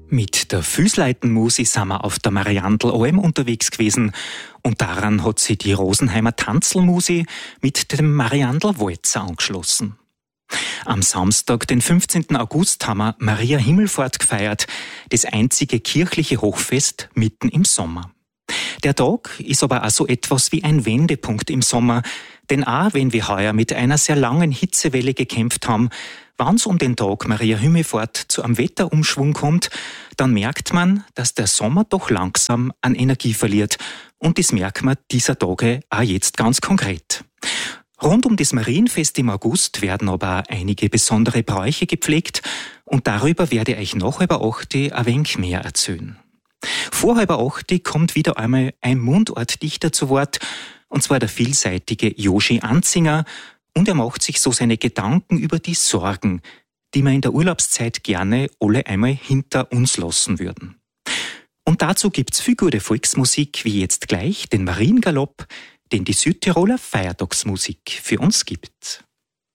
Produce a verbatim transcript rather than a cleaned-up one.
Mit der Füßleitenmusi sind wir auf der Mariandelalm unterwegs gewesen und daran hat sich die Rosenheimer Tanzelmusi mit dem Mariandelwalzer angeschlossen. Am Samstag, den fünfzehnten August, haben wir Maria Himmelfahrt gefeiert, das einzige kirchliche Hochfest mitten im Sommer. Der Tag ist aber auch so etwas wie ein Wendepunkt im Sommer, denn auch wenn wir heuer mit einer sehr langen Hitzewelle gekämpft haben, wenn es um den Tag Maria Himmelfahrt zu einem Wetterumschwung kommt, dann merkt man, dass der Sommer doch langsam an Energie verliert. Und das merkt man dieser Tage auch jetzt ganz konkret. Rund um das Marienfest im August werden aber auch einige besondere Bräuche gepflegt und darüber werde ich nach halber achte ein wenig mehr erzählen. Vor halber achte kommt wieder einmal ein Mundartdichter zu Wort, und zwar der vielseitige Joshi Anzinger, und er macht sich so seine Gedanken über die Sorgen, die wir in der Urlaubszeit gerne alle einmal hinter uns lassen würden. Und dazu gibt's viel gute Volksmusik, wie jetzt gleich den Mariengalopp, den die Südtiroler Feiertagsmusik für uns gibt.